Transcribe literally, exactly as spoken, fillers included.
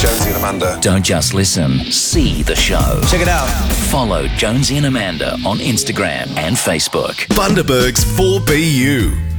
Jonesy and Amanda. Don't just listen, see the show. Check it out. Follow Jonesy and Amanda on Instagram and Facebook. Bundaberg's four B U.